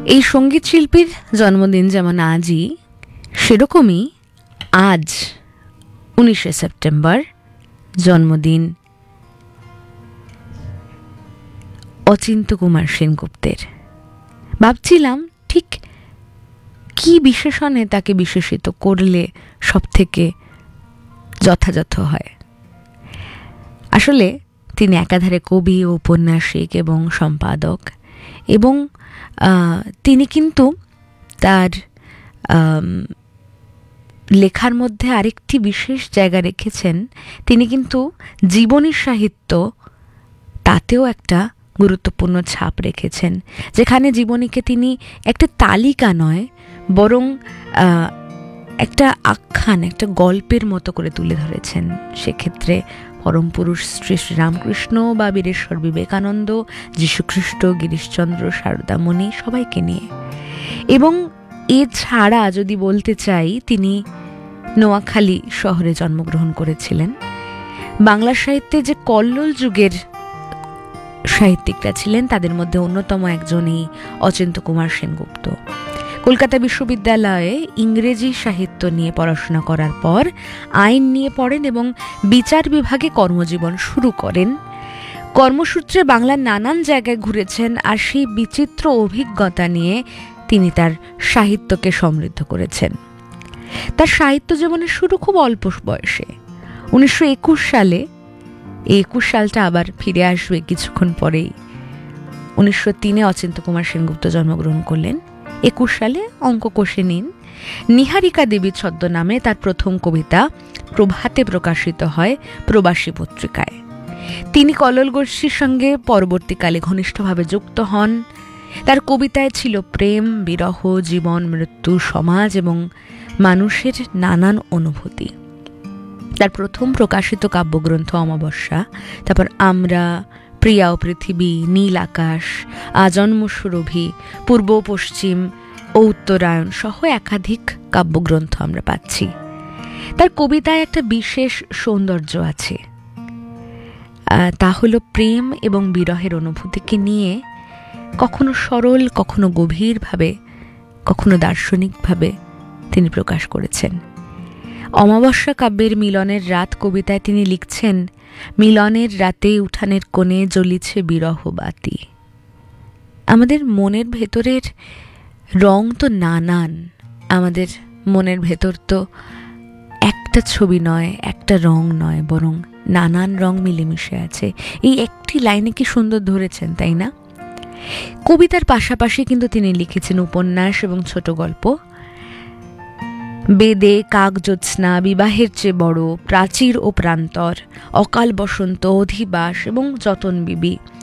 এই সঙ্গীত শিল্পীর জন্মদিন যেমন আজই, সেরকমই আজ 19শে সেপ্টেম্বর জন্মদিন অচিন্ত্য কুমার সেনগুপ্তের। ভাবছিলাম ঠিক কি বিশেষণে তাকে বিশেষিত করলে সব থেকে যথাযথ হয়। আসলে তিনি একাধারে কবি, ঔপন্যাসিক এবং সম্পাদক, এবং তিনি কিন্তু তার লেখার মধ্যে আরেকটি বিশেষ জায়গা রেখেছেন। তিনি কিন্তু জীবনী সাহিত্য, তাতেও একটা গুরুত্বপূর্ণ ছাপ রেখেছেন, যেখানে জীবনীকে তিনি একটা তালিকা নয়, বরং একটা আখ্যান, একটা গল্পের মতো করে তুলে ধরেছেন। সেক্ষেত্রে পরম পুরুষ শ্রী শ্রীরামকৃষ্ণ বা বীরেশ্বর বিবেকানন্দ, যীশুখ্রিস্ট, গিরিশচন্দ্র, সারদামণি সবাইকে নিয়ে। এবং এছাড়া যদি বলতে চাই, তিনি নোয়াখালী শহরে জন্মগ্রহণ করেছিলেন। বাংলা সাহিত্যে যে কল্লোল যুগের সাহিত্যিকরা ছিলেন তাদের মধ্যে অন্যতম একজন এই অচিন্ত্য কুমার সেনগুপ্ত। কলকাতা বিশ্ববিদ্যালয়ে ইংরেজি সাহিত্য নিয়ে পড়াশোনা করার পর আইন নিয়ে পড়েন এবং বিচার বিভাগে কর্মজীবন শুরু করেন। কর্মসূত্রে বাংলার নানান জায়গায় ঘুরেছেন, আর সেই বিচিত্র অভিজ্ঞতা নিয়ে তিনি তার সাহিত্যকে সমৃদ্ধ করেছেন। তার সাহিত্য জীবনের শুরু খুব অল্প বয়সে, 1921 সালে। এই 21 সালটা আবার ফিরে আসবে কিছুক্ষণ পরেই। 1903-এ অচিন্ত্য কুমার সেনগুপ্ত জন্মগ্রহণ করলেন। 21 সালে অঙ্ক কষে নিন। নিহারিকা দেবী ছদ্মনামে তার প্রথম কবিতা প্রভাতে প্রকাশিত হয় প্রবাসী পত্রিকায়। তিনি কল্লোল গোষ্ঠীর সঙ্গে পরবর্তীকালে ঘনিষ্ঠভাবে যুক্ত হন। তার কবিতায় ছিল প্রেম, বিরহ, জীবন, মৃত্যু, সমাজ এবং মানুষের নানান অনুভূতি। তার প্রথম প্রকাশিত কাব্যগ্রন্থ অমাবস্যা, তারপর আমরা, প্রিয়া ও পৃথিবী, নীল আকাশ, আজন্ম সুরভি, পূর্ব পশ্চিম ও উত্তরায়ণ সহ একাধিক কাব্যগ্রন্থ আমরা পাচ্ছি। তার কবিতায় একটা বিশেষ সৌন্দর্য আছে, তা হলো প্রেম এবং বিরহের অনুভূতিকে নিয়ে কখনো সরল, কখনো গভীরভাবে, কখনো দার্শনিকভাবে তিনি প্রকাশ করেছেন। অমাবস্যা কাব্যের মিলনের রাত কবিতায় তিনি লিখছেন, মিলনের রাতে উঠানের কোণে জ্বলিছে বিরহ বাতি। আমাদের মনের ভেতরের রং তো নানান, আমাদের মনের ভেতর তো একটা ছবি নয়, একটা রং নয়, বরং নানান রং মিলেমিশে আছে। এই একটি লাইনে কি সুন্দর ধরেছেন, তাই না? কবিতার পাশাপাশি কিন্তু তিনি লিখেছেন উপন্যাস এবং ছোট গল্প। বেদে, কাক জ্যোৎস্না, বিবাহের চেয়ে বড়, প্রাচীর ও প্রান্তর, অকাল বসন্ত, অধিবাস এবং যতন বিবি